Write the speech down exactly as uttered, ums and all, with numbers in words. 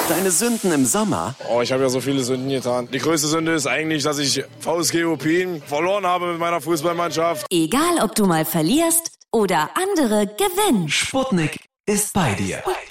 Deine Sünden im Sommer? Oh, ich habe ja so viele Sünden getan. Die größte Sünde ist eigentlich, dass ich V S G Opin verloren habe mit meiner Fußballmannschaft. Egal, ob du mal verlierst oder andere gewinnen. Sputnik ist bei dir.